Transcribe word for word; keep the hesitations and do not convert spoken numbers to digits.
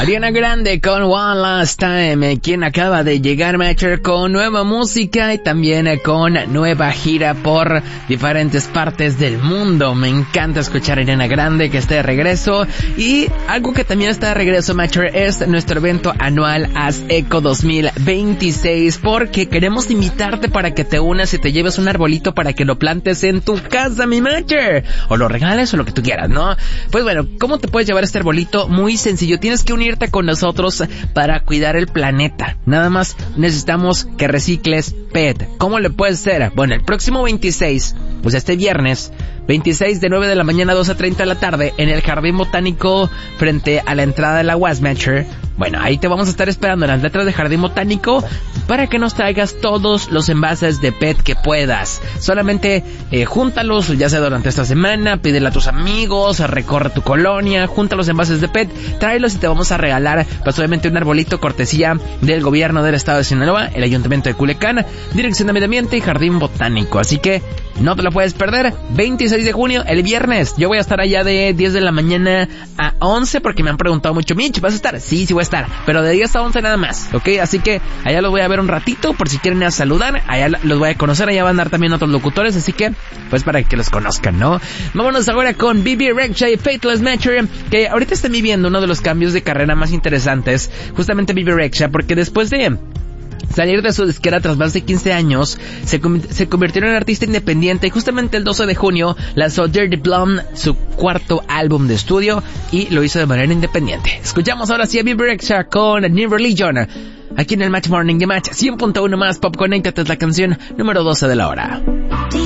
Ariana Grande con One Last Time, quien acaba de llegar, Matcher, con nueva música y también con nueva gira por diferentes partes del mundo. Me encanta escuchar a Ariana Grande, que está de regreso. Y algo que también está de regreso, Matcher, es nuestro evento anual Haz Eco dos mil veintiséis, porque queremos invitarte para que te unas y te lleves un arbolito para que lo plantes en tu casa, mi Matcher, o lo regales o lo que tú quieras, ¿no? Pues bueno, ¿cómo te puedes llevar este arbolito? Muy sencillo, tienes que unirte con nosotros para cuidar el planeta. Nada más necesitamos que recicles P E T. ¿Cómo le puedes hacer? Bueno, el próximo veintiséis, pues este viernes veintiséis, de nueve de la mañana a doce treinta de la tarde, en el Jardín Botánico frente a la entrada de la U A S, Matcher. Bueno, ahí te vamos a estar esperando en las letras de Jardín Botánico para que nos traigas todos los envases de P E T que puedas. Solamente eh, júntalos, ya sea durante esta semana, pídele a tus amigos, recorre tu colonia, junta los envases de P E T, tráelos y te vamos a regalar, pues obviamente, un arbolito cortesía del gobierno del estado de Sinaloa, el Ayuntamiento de Culiacán, Dirección de Medio Ambiente y Jardín Botánico. Así que no te lo puedes perder. veintiséis de junio, el viernes. Yo voy a estar allá de diez de la mañana a once, porque me han preguntado mucho, Mitch, ¿vas a estar? Sí, sí voy a estar, pero de diez a once nada más, ¿ok? Así que allá los voy a ver un ratito, por si quieren ir a saludar, allá los voy a conocer, allá van a andar también otros locutores, así que, pues para que los conozcan, ¿no? Vámonos ahora con Bebe Rexha y Faithless, Matcher, que ahorita están viviendo uno de los cambios de carrera más interesantes, justamente Bebe Rexha, porque después de salir de su disquera tras más de quince años, se, se convirtió en un artista independiente y justamente el doce de junio lanzó Dirty Blonde, su cuarto álbum de estudio, y lo hizo de manera independiente. Escuchamos ahora sí a Bebe Rexha con New Religion, aquí en el Match Morning de Match cien punto uno más Pop Connected, es la canción número doce de la hora.